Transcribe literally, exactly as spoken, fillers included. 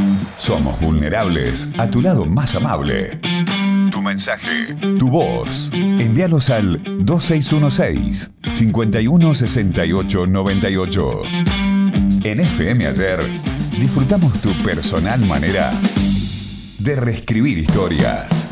Somos vulnerables a tu lado más amable. Tu mensaje, tu voz. Envíalos al dos seis uno seis, cinco uno seis ocho nueve ocho. En F M Ayer disfrutamos tu personal manera de reescribir historias.